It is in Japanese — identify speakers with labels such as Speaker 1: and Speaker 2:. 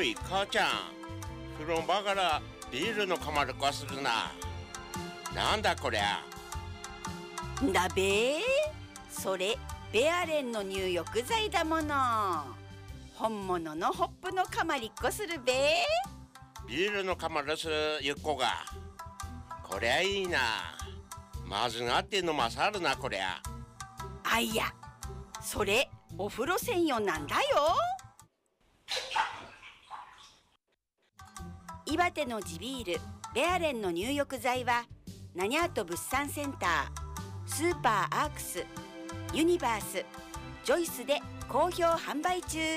Speaker 1: い母ちゃん、風呂場からビールのかまるかするな。なんだこりゃ。
Speaker 2: だべー、それベアレンの入浴剤だもの。本物のホップのかまりっこするべ。
Speaker 1: ビールのかまるすゆっこが。こりゃいいな。まずがってのまさるなこりゃ。
Speaker 2: あいや、それお風呂専用なんだよ。岩手の地ビールベアレンの入浴剤はナニャート物産センター、スーパーアークス、ユニバース、ジョイスで好評販売中。